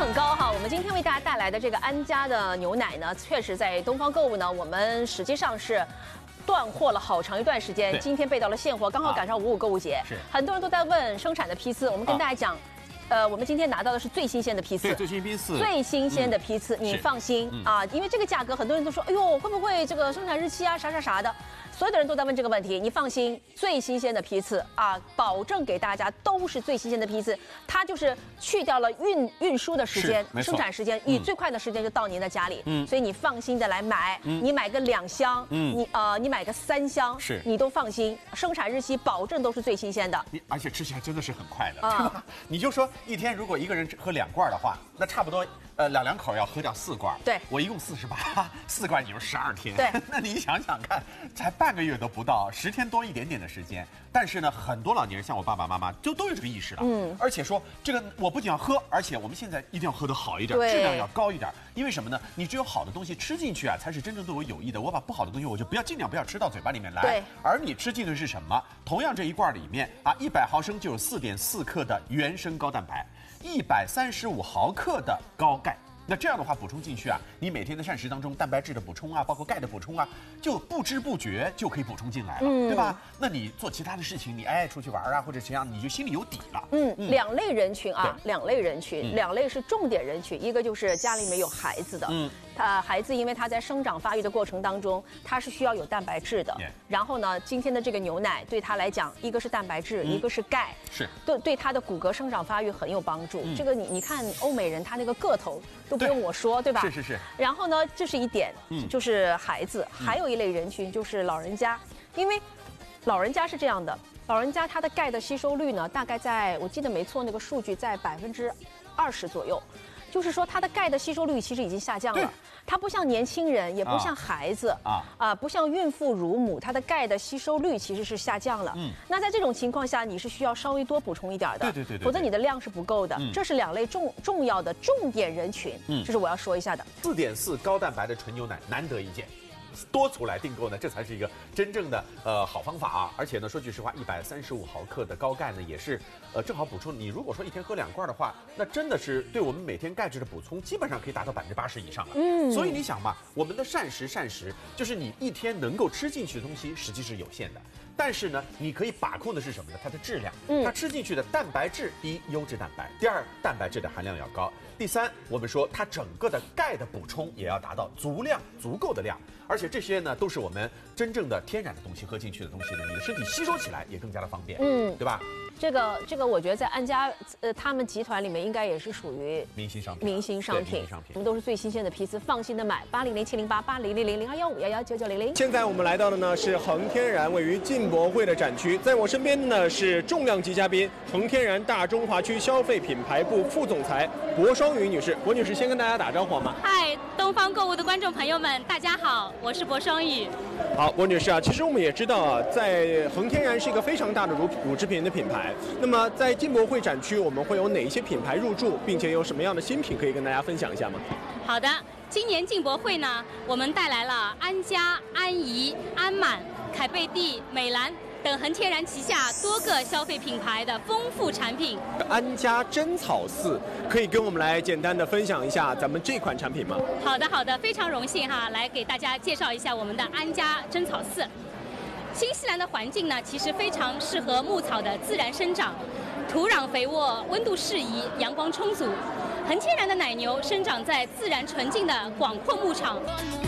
很高哈。我们今天为大家带来的这个安佳的牛奶呢，确实在东方购物呢，我们实际上是断货了好长一段时间，今天备到了现货，刚好赶上5.5购物节，是很多人都在问生产的批次，我们跟大家讲。我们今天拿到的是最新鲜的批次， 对，最新批次， 最新鲜的批次，你放心啊，因为这个价格，很多人都说，哎呦，会不会这个生产日期啊，啥的，所有的人都在问这个问题，你放心，最新鲜的批次啊，保证给大家都是最新鲜的批次，它就是去掉了运输的时间、生产时间，以最快的时间就到您的家里，所以你放心的来买，你买个2箱，你买个3箱，是，你都放心，生产日期保证都是最新鲜的， 而且吃起来真的是很快的，对吧？你就说。一天如果一个人喝2罐的话，那差不多两口要喝掉4罐。对，我一共48，4罐你就12天。对，那你想想看，才半个月都不到，10天多一点点的时间。但是呢，很多老年人像我爸爸妈妈都有这个意识了。而且说这个我不仅要喝，而且我们现在一定要喝得好一点，质量要高一点。因为什么呢？你只有好的东西吃进去啊，才是真正对我有益的。我把不好的东西我就尽量不要吃到嘴巴里面来。对。而你吃进去是什么？同样这一罐里面啊，100毫升就有4.4克的原生高蛋白。135毫克的高钙，那这样的话补充进去啊，你每天的膳食当中蛋白质的补充啊，包括钙的补充啊，就不知不觉就可以补充进来了，对吧？那你做其他的事情，你出去玩啊或者怎样，你就心里有底了。 2类人群啊，2类人群，2类是重点人群，一个就是家里面有孩子的，孩子因为他在生长发育的过程当中，他是需要有蛋白质的。然后呢，今天的这个牛奶对他来讲，一个是蛋白质，一个是钙，是对他的骨骼生长发育很有帮助。这个你看欧美人他那个个头都不用我说，对吧？是。然后呢，这是一点，就是孩子，还有一类人群就是老人家，因为老人家是这样的，老人家他的钙的吸收率呢，大概在我记得没错，那个数据在20%左右。就是说，它的钙的吸收率其实已经下降了。它不像年轻人，也不像孩子不像孕妇、乳母，它的钙的吸收率其实是下降了。那在这种情况下，你是需要稍微多补充一点的，对，否则你的量是不够的。这是2类重要的重点人群，这是我要说一下的。 4.4高蛋白的纯牛奶难得一见。多出来订购呢，这才是一个真正的好方法啊！而且呢，说句实话，135毫克的高钙呢，也是正好补充。你如果说一天喝2罐的话，那真的是对我们每天钙质的补充，基本上可以达到80%以上了。所以你想嘛，我们的膳食就是你一天能够吃进去的东西，实际是有限的。但是呢，你可以把控的是什么呢？它的质量。它吃进去的蛋白质，第一，优质蛋白；第二，蛋白质的含量要高；第三，我们说它整个的钙的补充也要达到足够的量。而且这些呢，都是我们真正的天然的东西，喝进去的东西呢，你的身体吸收起来也更加的方便，对吧？ 这个，我觉得在安佳他们集团里面应该也是属于明星商品，我们都是最新鲜的批次，放心的买。800-708-8000-0215-119900。 现在我们来到的呢是恒天然位于进博会的展区，在我身边的呢是重量级嘉宾，恒天然大中华区消费品牌部副总裁薄双宇女士。薄女士先跟大家打招呼好吗？ 嗨，东方购物的观众朋友们，大家好，我是薄双宇。 好，薄女士啊，其实我们也知道啊，在恒天然是一个非常大的乳制品的品牌。那么在进博会展区，我们会有哪一些品牌入驻，并且有什么样的新品可以跟大家分享一下吗？ 好的，今年进博会呢，我们带来了安佳、安怡、安满、凯贝蒂、美兰等恒天然旗下多个消费品牌的丰富产品。 安佳真草4，可以跟我们来简单的分享一下咱们这款产品吗？ 好的，非常荣幸哈，来给大家介绍一下我们的安佳真草4。新西兰的环境呢，其实非常适合牧草的自然生长，土壤肥沃，温度适宜，阳光充足。恒天然的奶牛生长在自然纯净的广阔牧场。